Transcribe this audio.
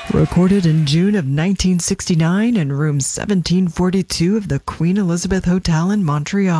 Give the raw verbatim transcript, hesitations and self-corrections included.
Recorded in June of nineteen sixty-nine in room seventeen forty-two of the Queen Elizabeth Hotel in Montreal.